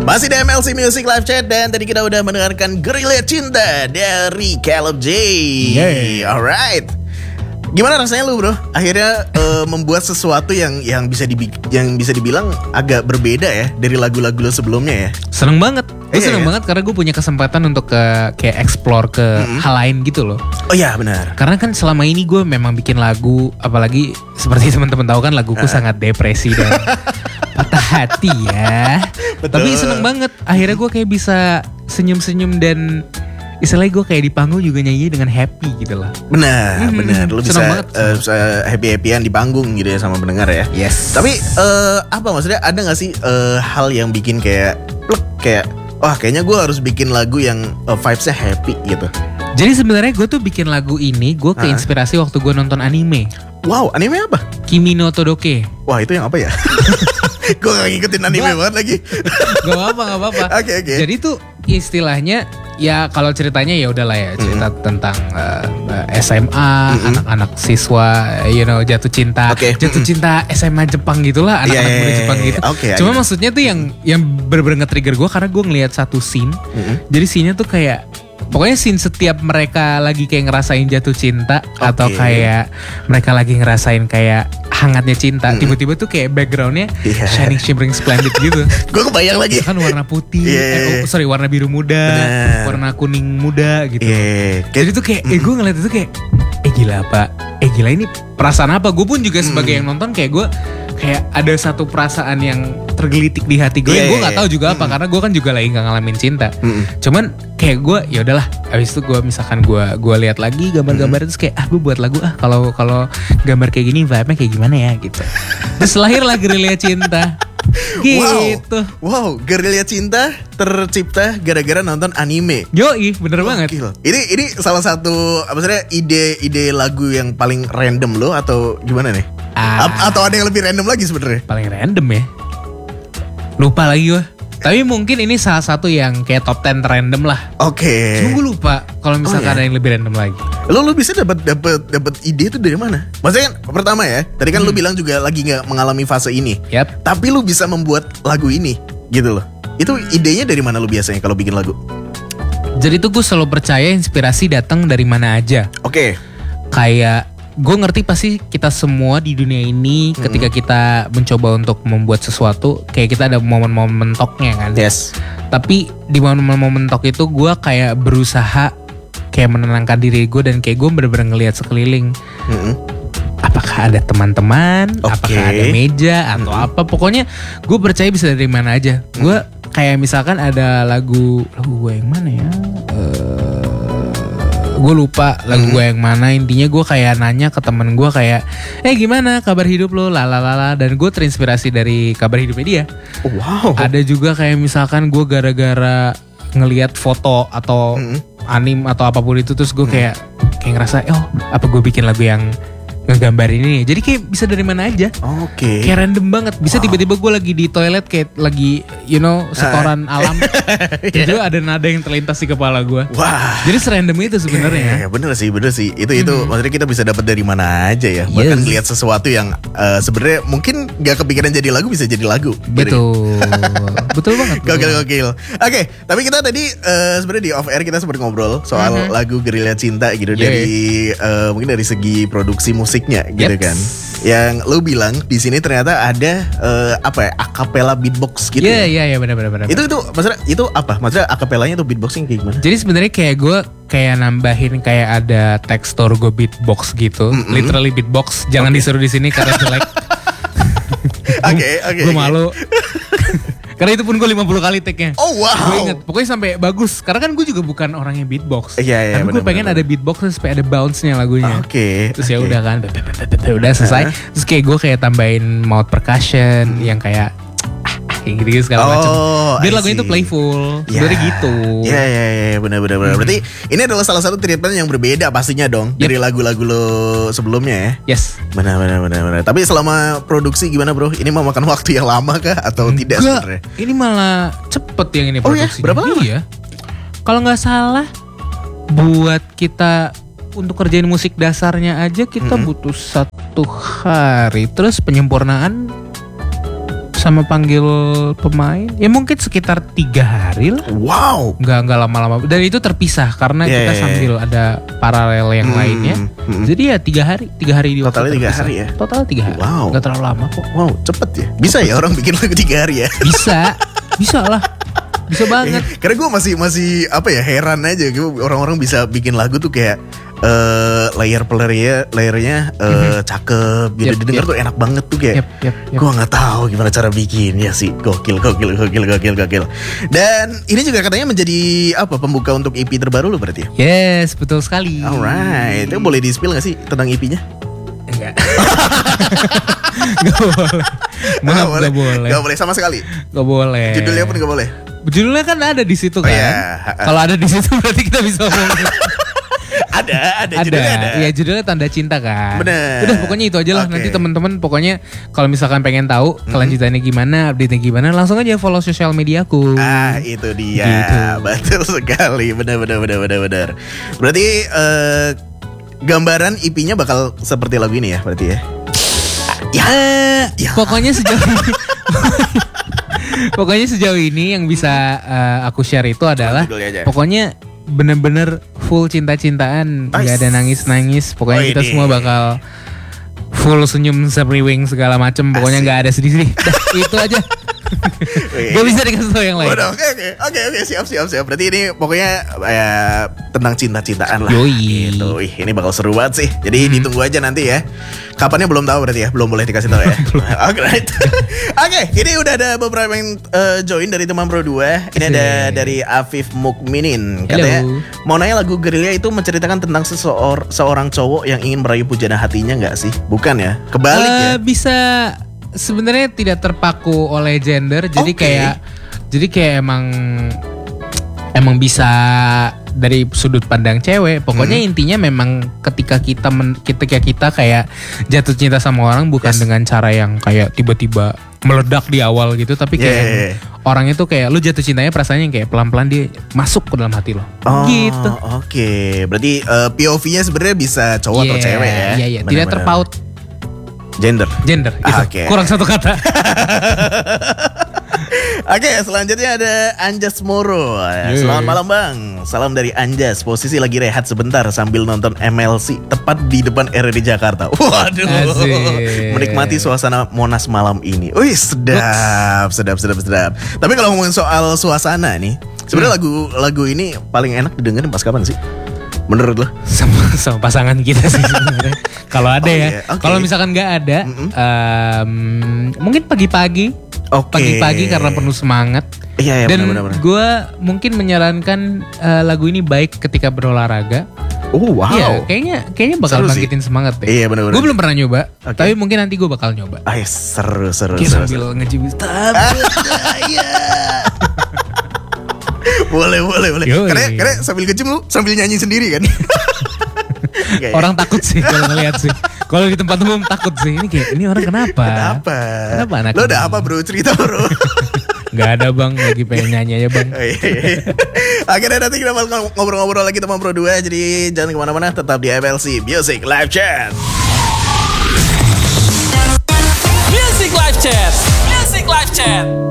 Masih di MLC Music Live Chat dan tadi kita udah mendengarkan Gerilya Cinta dari Caleb J. Alright. Gimana rasanya lu bro? Akhirnya membuat sesuatu yang bisa dibilang agak berbeda ya dari lagu-lagu lu sebelumnya ya. Seneng banget. Gue seneng banget karena gue punya kesempatan untuk kayak explore ke hal lain gitu loh. Oh iya benar. Karena kan selama ini gue memang bikin lagu, apalagi seperti teman-teman tahu kan laguku sangat depresi dan patah hati ya. Betul. Tapi seneng banget. Akhirnya gue kayak bisa senyum-senyum dan istilahnya gue kayak di panggung juga nyanyi dengan happy gitu lah. Benar. Lu bisa happy-happyan di panggung gitu ya sama pendengar ya. Yes. Tapi apa maksudnya ada gak sih hal yang bikin kayak wah kayaknya gue harus bikin lagu yang vibes-nya happy gitu. Jadi sebenarnya gue tuh bikin lagu ini gue keinspirasi waktu gue nonton anime. Wow, anime apa? Kimi no Todoke. Wah itu yang apa ya? Gue gak ngikutin anime banget lagi. Gak apa-apa. Oke. Jadi tuh istilahnya ya kalau ceritanya ya udahlah ya cerita tentang SMA, anak-anak siswa, jatuh cinta, jatuh cinta SMA Jepang gitulah, anak-anak muda Jepang gitu. Cuma maksudnya tuh yang bener-bener nge-trigger gue karena gue ngelihat satu scene. Jadi scene-nya tuh kayak pokoknya scene setiap mereka lagi kayak ngerasain jatuh cinta atau kayak mereka lagi ngerasain kayak hangatnya cinta, tiba-tiba tuh kayak backgroundnya shining, shimmering, splendid gitu. Gue kebayang lagi. Kan warna putih, warna biru muda, warna kuning muda gitu. Jadi tuh kayak, gue ngeliat itu kayak, gila pak, gila ini perasaan apa? Gue pun juga sebagai yang nonton kayak gue kayak ada satu perasaan yang tergelitik di hati gue. Gue nggak tahu juga apa karena gue kan juga lagi nggak ngalamin cinta. Cuman kayak gue ya udahlah. Abis itu gue misalkan gue lihat lagi gambar-gambar terus kayak gue buat lagu kalau gambar kayak gini vibe-nya kayak gimana ya gitu. Terus lahirlah Gerilya Cinta. Gitu. Wow, Gerilya Cinta tercipta gara-gara nonton anime. Yoi, bener banget. Ini salah satu maksudnya ide lagu yang paling random lo atau gimana nih? Atau ada yang lebih random lagi sebenarnya? Paling random ya. Lupa lagi gue. Tapi mungkin ini salah satu yang kayak top 10 random lah. Oke. Cuma gue lupa kalau misalkan ada yang lebih random lagi. Lo bisa dapat ide itu dari mana? Maksudnya pertama ya, tadi kan lo bilang juga lagi nggak mengalami fase ini. Yap. Tapi lo bisa membuat lagu ini, gitu loh. Itu idenya dari mana lo biasanya kalau bikin lagu? Jadi tuh gue selalu percaya inspirasi datang dari mana aja. Oke. Kayak gue ngerti pasti kita semua di dunia ini ketika kita mencoba untuk membuat sesuatu kayak kita ada momen-momen mentoknya kan. Yes. Tapi di momen-momen mentok itu gue kayak berusaha kayak menenangkan diri gue dan kayak gue bener-bener ngelihat sekeliling. Apakah ada teman-teman, apakah ada meja atau apa. Pokoknya gue percaya bisa dari mana aja. Gue kayak misalkan ada lagu gue yang mana ya? Gue lupa lagu gue yang mana. Intinya gue kayak nanya ke temen gue kayak gimana kabar hidup lo lalalala. Dan gue terinspirasi dari kabar hidupnya dia. Wow. Ada juga kayak misalkan gue gara-gara ngelihat foto atau anime atau apapun itu. Terus gue kayak ngerasa apa gue bikin lagu yang ngegambar ini. Jadi kayak bisa dari mana aja. Oke. Kayak random banget. Bisa tiba-tiba gue lagi di toilet kayak lagi setoran alam. Jadi ada nada yang terlintas di kepala gue. Wah. Jadi serandom itu sebenarnya. Bener sih. Itu maksudnya kita bisa dapat dari mana aja ya. Bahkan ngeliat sesuatu yang sebenarnya mungkin gak kepikiran jadi lagu bisa jadi lagu. Betul. Betul banget. Gokil. Oke, tapi kita tadi sebenarnya di off air kita sempat ngobrol soal lagu Gerilya Cinta gitu dari mungkin dari segi produksi musiknya gitu kan. Yang lu bilang di sini ternyata ada acapella beatbox gitu. Iya benar. Itu maksudnya itu apa? Maksudnya acapellanya itu beatboxing kayak gimana? Jadi sebenarnya kayak gue kayak nambahin kayak ada tekstur gue beatbox gitu. Literally beatbox. Jangan disuruh di sini karena jelek. Oke. Gue malu. Karena itu pun gue 50 kali take-nya. Oh wow. Gue inget, pokoknya sampai bagus. Karena kan gue juga bukan orang yang beatbox. Iya. Tapi gue pengen ada beatbox supaya ada bounce-nya lagunya. Oke. Terus ya udah kan, udah selesai. Terus kayak gue kayak tambahin mouth percussion yang kayak kayak gitu segala macam. Biar lagunya itu playful. Sebenarnya gitu. Iya, benar. Berarti ini adalah salah satu treatment yang berbeda pastinya dong dari lagu-lagu lo sebelumnya ya. Yes. Benar. Tapi selama produksi gimana bro? Ini mau makan waktu yang lama kah atau tidak sebenarnya? Ini malah cepet yang ini produksinya. Berapa lama? Iya. Kalau nggak salah buat kita untuk kerjain musik dasarnya aja kita butuh 1 hari. Terus penyempurnaan sama panggil pemain ya mungkin sekitar 3 hari lah. Wow. Nggak lama-lama. Dan itu terpisah karena kita sambil ada paralel yang lainnya. Jadi ya 3 hari di waktu totalnya 3 terpisah. hari ya. Total 3 hari. Wow. Nggak terlalu lama kok. Wow, cepet ya. Bisa ya orang bikin lagu 3 hari ya? Bisa lah. Bisa banget. Karena gue masih apa ya, heran aja gitu orang-orang bisa bikin lagu tuh kayak layernya cakep gitu, didengar tuh enak banget tuh kayak. Gue nggak tahu gimana cara bikinnya sih, gokil. Dan ini juga katanya menjadi apa, pembuka untuk EP terbaru lo berarti ya? Yes, betul sekali. Alright, itu boleh di-spill nggak sih tentang EP-nya? Enggak. Gak boleh. Gak boleh sama sekali. Gak boleh. Judulnya pun gak boleh. Judulnya kan ada di situ kan. Kalau ada di situ berarti kita bisa ngomong. Ada. Judulnya ada. Iya, judulnya Tanda Cinta kan. Bener. Udah pokoknya itu aja lah. Nanti teman-teman pokoknya kalau misalkan pengen tahu kelanjutannya gimana, update-nya gimana, langsung aja follow sosial mediaku. Itu dia. Gitu. Betul sekali. Benar. Berarti gambaran EP-nya bakal seperti lagu ini ya berarti ya? Pokoknya sejauh ini yang bisa aku share itu adalah pokoknya bener-bener full cinta-cintaan, nggak ada nangis-nangis. Pokoknya kita semua bakal full senyum semriwing segala macem. Pokoknya nggak ada sedih-sedih. Itu aja. Gak bisa dikasih tau yang lain. Oke, siap. Berarti ini pokoknya tentang cinta-cintaan lah. Gitu. Ini bakal seru banget sih. Jadi ditunggu aja nanti ya. Kapannya belum tahu berarti ya. Belum boleh dikasih tahu ya. Oke, ini udah ada beberapa yang join dari teman Pro 2. Ini ada dari Afif Mukminin. Katanya mau nanya, lagu Gerilya itu menceritakan tentang seorang cowok yang ingin merayu pujana hatinya nggak sih? Bukan ya? Kebalik ya? Bisa. Sebenarnya tidak terpaku oleh gender, jadi kayak emang bisa dari sudut pandang cewek. Pokoknya intinya memang ketika kita kayak jatuh cinta sama orang bukan dengan cara yang kayak tiba-tiba meledak di awal gitu, tapi kayak orang itu kayak lu jatuh cintanya perasaannya kayak pelan-pelan dia masuk ke dalam hati lo. Gitu. Oke. Berarti POV-nya sebenarnya bisa cowok atau cewek ya? Iya. Tidak terpaut gender gitu. Kurang satu kata. Oke, selanjutnya ada Anjas Moro. Selamat malam bang. Salam dari Anjas. Posisi lagi rehat sebentar sambil nonton MLC tepat di depan RRI Jakarta. Waduh. Asik. Menikmati suasana Monas malam ini. Wih, sedap. Tapi kalau ngomongin soal suasana nih, sebenarnya lagu ini paling enak didengerin pas kapan sih? Menurut lo? Sama pasangan kita sih sebenarnya. Kalau ada Kalau misalkan nggak ada, mungkin pagi-pagi. Pagi-pagi karena penuh semangat. Iya, dan benar. Gue mungkin menyarankan lagu ini baik ketika berolahraga. Oh wow. Iya, kayaknya bakal bangkitin semangat deh. Iya benar. Gue belum pernah nyoba, tapi mungkin nanti gue bakal nyoba. Seru. Sambil ngejibis Boleh. Karena sambil nge-gym lu sambil nyanyi sendiri kan. Orang takut sih kalau ngeliat sih. Kalau di tempat umum takut sih. Ini orang kenapa anak lo udah apa bro, cerita bro. Gak ada bang, lagi pengen nyanyi aja bang. Akhirnya nanti kita bakal ngobrol-ngobrol lagi teman Pro 2. Jadi jangan kemana-mana, tetap di MLC Music Live Chat. Music Live Chat.